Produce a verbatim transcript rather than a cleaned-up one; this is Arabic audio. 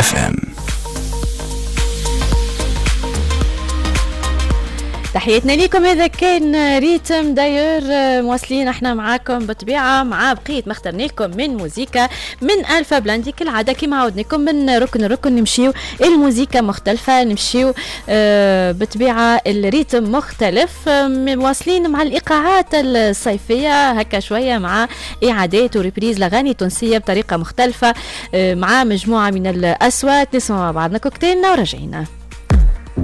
اف ام. تحياتنا ليكم. هذا كان ريتم داير، مواصلين احنا معاكم بطبيعه مع بقيه ما اخترنا لكم من موزيكا من الفا بلاندي. كالعاده كما عودناكم من ركن ركن نمشيو الموزيكا مختلفه، نمشيو اه بطبيعه الريتم مختلف، مواصلين مع الايقاعات الصيفيه هكا شويه مع اعادات وريبريز لاغاني تونسيه بطريقه مختلفه اه مع مجموعه من الاصوات. نسمع مع بعضنا كوكتيلنا ورجعينا.